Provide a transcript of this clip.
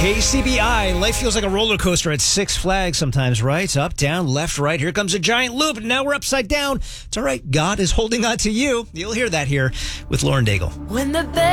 KCBI. Life feels like a roller coaster at Six Flags sometimes, right? Up, down, left, right. Here comes a giant loop, and now we're upside down. It's all right. God is holding on to you. You'll hear that here with Lauren Daigle. When the